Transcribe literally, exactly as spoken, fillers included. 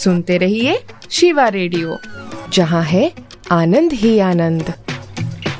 सुनते रहिए शिवा रेडियो, जहाँ है आनंद ही आनंद।